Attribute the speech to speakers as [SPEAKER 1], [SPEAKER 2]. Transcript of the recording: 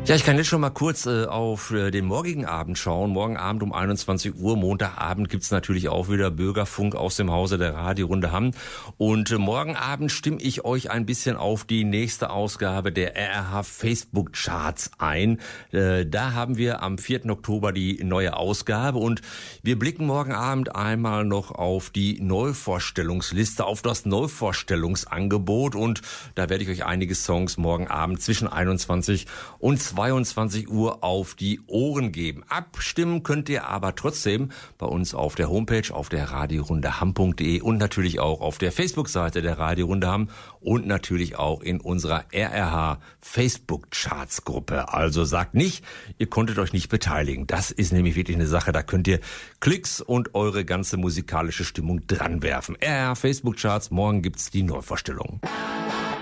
[SPEAKER 1] Ja, ich kann jetzt schon mal kurz auf den morgigen Abend schauen. Morgen Abend um 21 Uhr, Montagabend, gibt's natürlich auch wieder Bürgerfunk aus dem Hause der Radiorunde Hamm. Und morgen Abend stimme ich euch ein bisschen auf die nächste Ausgabe der RRH Facebook Charts ein. Da haben wir am 4. Oktober die neue Ausgabe und wir blicken morgen Abend einmal noch auf die Neuvorstellungsliste, auf das Neuvorstellungsangebot. Und da werde ich euch einige Songs morgen Abend zwischen 21 und 22 Uhr auf die Ohren geben. Abstimmen könnt ihr aber trotzdem bei uns auf der Homepage, auf der radiorundehamm.de und natürlich auch auf der Facebook-Seite der Radiorunde Hamm und natürlich auch in unserer RRH Facebook-Charts-Gruppe. Also sagt nicht, ihr konntet euch nicht beteiligen. Das ist nämlich wirklich eine Sache, da könnt ihr Klicks und eure ganze musikalische Stimmung dranwerfen. RRH Facebook-Charts, morgen gibt's die Neuvorstellung.